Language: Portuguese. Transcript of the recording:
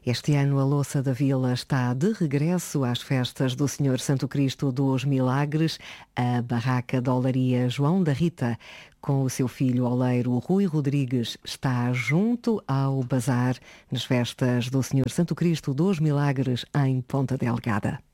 Este ano a Louça da Vila está de regresso às festas do Senhor Santo Cristo dos Milagres. A barraca da Olaria João da Rita, com o seu filho oleiro Rui Rodrigues, está junto ao bazar nas festas do Senhor Santo Cristo dos Milagres em Ponta Delgada.